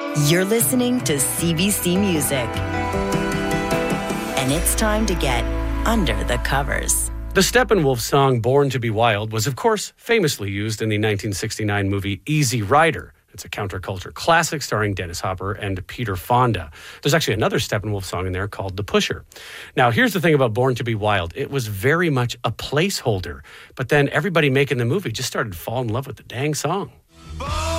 You're listening to CBC Music. And it's time to get under the covers. The Steppenwolf song Born to be Wild was, of course, famously used in the 1969 movie Easy Rider. It's a counterculture classic starring Dennis Hopper and Peter Fonda. There's actually another Steppenwolf song in there called The Pusher. Now, here's the thing about Born to be Wild. It was very much a placeholder. But then everybody making the movie just started to fall in love with the dang song.